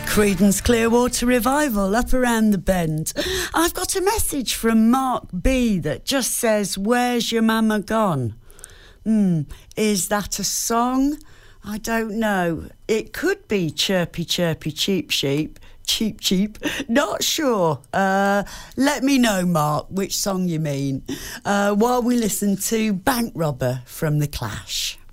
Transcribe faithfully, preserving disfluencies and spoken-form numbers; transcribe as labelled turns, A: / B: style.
A: Creedence Clearwater Revival, Up Around the Bend. I've got a message from Mark B that just says, "Where's your mama gone?" Hmm, is that a song? I don't know. It could be Chirpy Chirpy Cheep Sheep. Cheap Cheap. Not sure. Uh, let me know, Mark, which song you mean. Uh, while we listen to Bank Robber from The Clash.